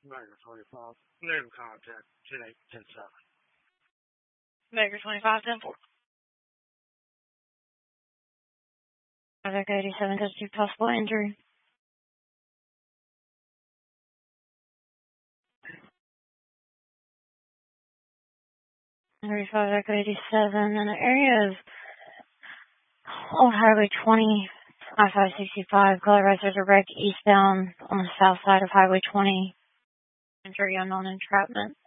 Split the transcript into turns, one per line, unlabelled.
Maker 25. New contact 10817.
Maker 2510-4. Echo 87 does do possible injury. Echo 87 in the area of Old Highway 20, I-565. Color there's a wreck eastbound on the south side of Highway 20. Injury unknown entrapment.